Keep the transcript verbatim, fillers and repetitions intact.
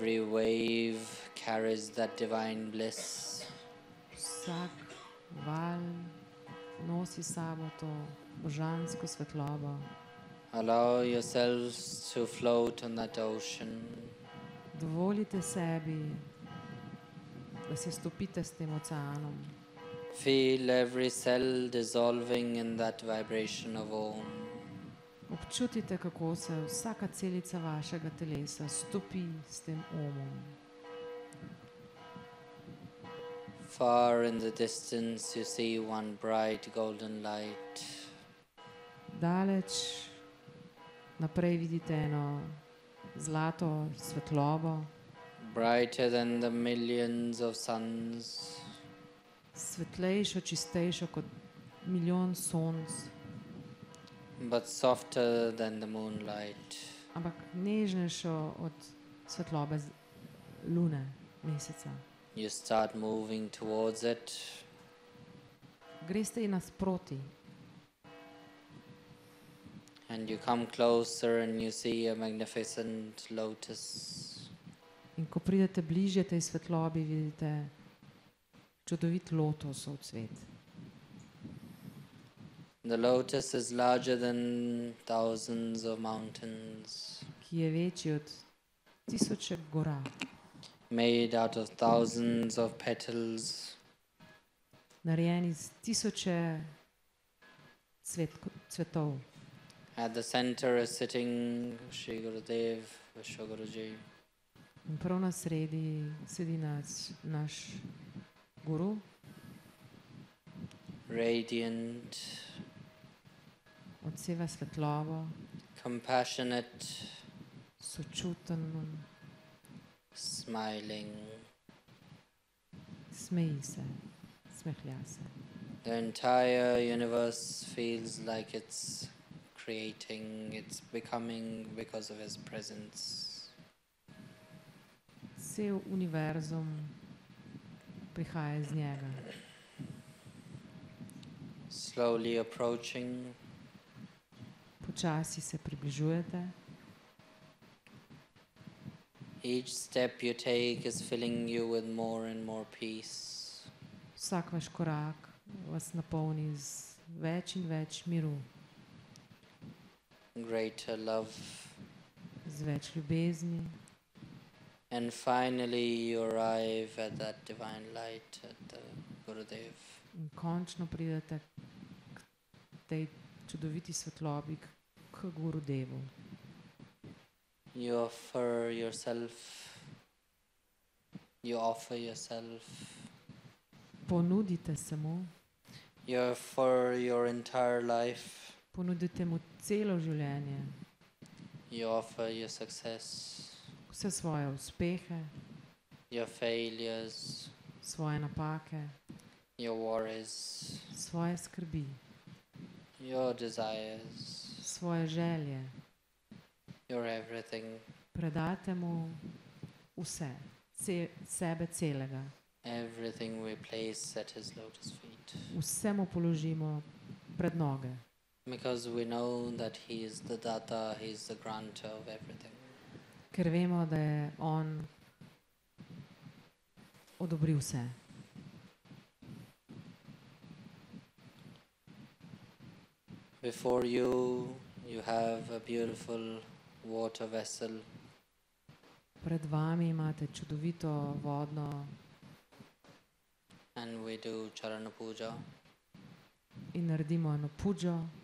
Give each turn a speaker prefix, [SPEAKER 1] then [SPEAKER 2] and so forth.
[SPEAKER 1] Every wave carries that divine bliss.
[SPEAKER 2] Vsak val nosi sabo to božansko svetlobo.
[SPEAKER 1] Allow yourselves to float on that ocean.
[SPEAKER 2] Dovolite sebi, da se stopite s tem oceanom.
[SPEAKER 1] Feel every cell dissolving in that vibration of Om.
[SPEAKER 2] Občutite, kako se vsaka celica vašega telesa stopi s tem omom.
[SPEAKER 1] Far in the distance you see one bright golden light.
[SPEAKER 2] Daleč naprej vidite eno zlato svetlobo,
[SPEAKER 1] Brighter than the millions of suns.
[SPEAKER 2] svetlejšo, čistejšo kot milijon sonc,
[SPEAKER 1] But softer than the moonlight.
[SPEAKER 2] ampak nežnejšo od svetlobe z- lune, meseca.
[SPEAKER 1] You start moving towards it.
[SPEAKER 2] Greste ji nasproti
[SPEAKER 1] And you come closer and you see a magnificent lotus.
[SPEAKER 2] in ko pridete bližje tej svetlobi, vidite čudovit lotosov cvet.
[SPEAKER 1] The lotus is larger than thousands of mountains,
[SPEAKER 2] Ki je večji od tisoče gora,
[SPEAKER 1] made out of thousands of petals,
[SPEAKER 2] narejen iz tisoče cvet, cvetov.
[SPEAKER 1] At the center is sitting Sri Gurudev Vishwaguruji.
[SPEAKER 2] In prav na sredi sedi naš, naš guru,
[SPEAKER 1] Radiant,
[SPEAKER 2] odseva svetlobo,
[SPEAKER 1] compassionate,
[SPEAKER 2] sočuten,
[SPEAKER 1] smiling.
[SPEAKER 2] smeji se, smehlja se.
[SPEAKER 1] The entire universe feels like it's creating, it's becoming because of his presence.
[SPEAKER 2] Cel univerzum prihaja iz njega.
[SPEAKER 1] Slowly approaching,
[SPEAKER 2] Počasi se približujete,
[SPEAKER 1] each step you take is filling you with more and more peace.
[SPEAKER 2] vsak vaš korak vas napolni z več in več miru,
[SPEAKER 1] Greater love,
[SPEAKER 2] z več ljubezni.
[SPEAKER 1] and finally you arrive at that divine light at the Gurudev.
[SPEAKER 2] In končno pridete k tej čudoviti svetlobi, k, k Gurudevu.
[SPEAKER 1] You offer yourself, you offer yourself,
[SPEAKER 2] Ponudite se mu,
[SPEAKER 1] you offer your entire life,
[SPEAKER 2] ponudite mu celo življenje,
[SPEAKER 1] you offer your success,
[SPEAKER 2] vse svoje uspehe,
[SPEAKER 1] your failures,
[SPEAKER 2] svoje napake,
[SPEAKER 1] your worries,
[SPEAKER 2] svoje skrbi,
[SPEAKER 1] your desires,
[SPEAKER 2] svoje želje.
[SPEAKER 1] your everything.
[SPEAKER 2] Predate mu vse, ce, sebe celega.
[SPEAKER 1] Everything we place at his lotus feet.
[SPEAKER 2] Vse mu položimo pred noge,
[SPEAKER 1] Because we know that he is the data, he is the grantor of everything.
[SPEAKER 2] ker vemo, da je on odobril vse.
[SPEAKER 1] Before you, you have a beautiful water vessel.
[SPEAKER 2] Pred vami imate čudovito vodno
[SPEAKER 1] And we do charana puja.
[SPEAKER 2] in naredimo eno puđo,